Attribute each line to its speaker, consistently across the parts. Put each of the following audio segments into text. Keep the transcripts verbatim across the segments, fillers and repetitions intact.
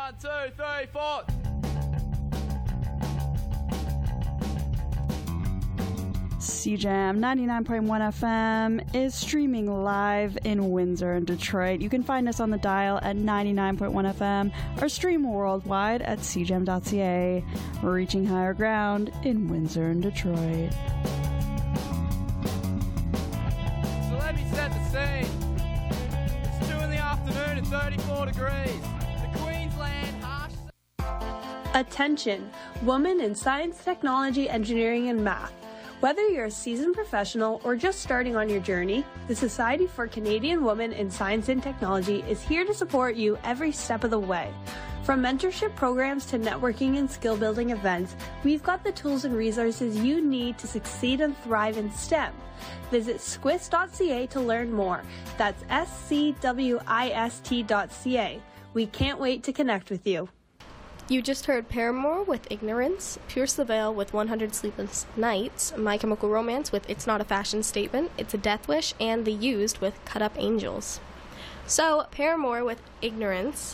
Speaker 1: One, two, three, four.
Speaker 2: C Jam ninety-nine point one F M is streaming live in Windsor and Detroit. You can find us on the dial at ninety-nine point one F M or stream worldwide at c jam dot c a. We're reaching higher ground in Windsor and Detroit.
Speaker 1: So let me set the scene. It's two in the afternoon and thirty-four degrees. The Queensland harsh...
Speaker 3: Attention, women in science, technology, engineering, and math. Whether you're a seasoned professional or just starting on your journey, the Society for Canadian Women in Science and Technology is here to support you every step of the way. From mentorship programs to networking and skill building events, we've got the tools and resources you need to succeed and thrive in STEM. Visit squist dot c a to learn more. That's S C W I S T dot C A. We can't wait to connect with you.
Speaker 4: You just heard Paramore with Ignorance, Pierce the Veil with one hundred Sleepless Nights, My Chemical Romance with It's Not a Fashion Statement, It's a Death Wish, and The Used with Cut Up Angels. So, Paramore with Ignorance.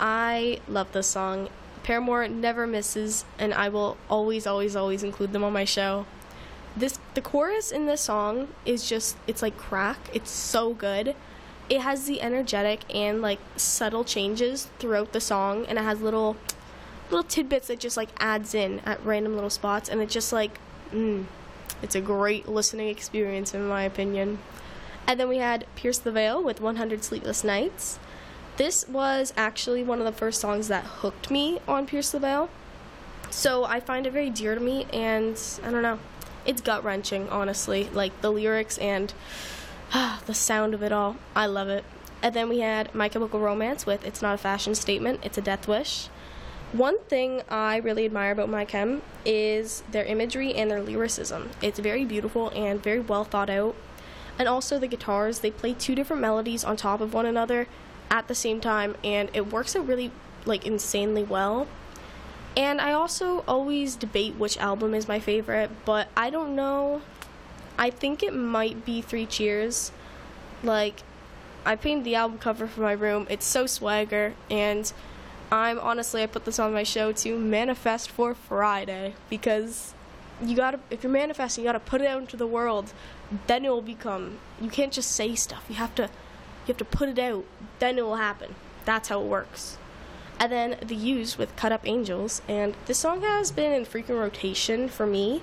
Speaker 4: I love this song. Paramore never misses, and I will always, always, always include them on my show. This, the chorus in this song is just, it's like crack. It's so good. It has the energetic and like subtle changes throughout the song, and it has little... little tidbits that just like adds in at random little spots, and it's just like mm, it's a great listening experience in my opinion. And then we had Pierce the Veil with one hundred Sleepless Nights. This was actually one of the first songs that hooked me on Pierce the Veil, so I find it very dear to me, and I don't know, it's gut-wrenching, honestly, like the lyrics and uh, the sound of it all. I love it. And then we had My Chemical Romance with It's Not a Fashion Statement, It's a Death Wish. One thing I really admire about My Chem is their imagery and their lyricism. It's very beautiful and very well thought out. And also the guitars, they play two different melodies on top of one another at the same time, and it works out really like insanely well. And I also always debate which album is my favorite, but I don't know. I think it might be Three Cheers. Like, I painted the album cover for my room. It's so swagger, and I'm honestly, I put this on my show to manifest for Friday, because you gotta, if you're manifesting, you gotta put it out into the world. Then it will become. You can't just say stuff. You have to, you have to put it out. Then it will happen. That's how it works. And then The Used with Cut Up Angels, and this song has been in frequent rotation for me.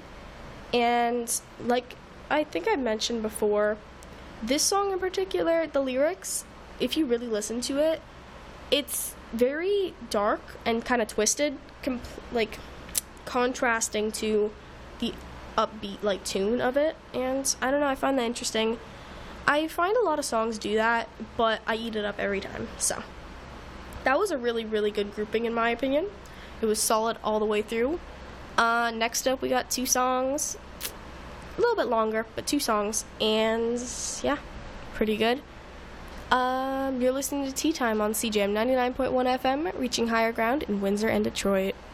Speaker 4: And like I think I mentioned before, this song in particular, the lyrics, if you really listen to it, it's very dark and kind of twisted, compl- like contrasting to the upbeat like tune of it, and I don't know, I find that interesting. I find a lot of songs do that, but I eat it up every time. So that was a really, really good grouping in my opinion. It was solid all the way through. Uh, next up we got two songs, a little bit longer, but two songs, and yeah, pretty good. Um, you're listening to Tea Time on C J M ninety-nine point one F M, reaching higher ground in Windsor and Detroit.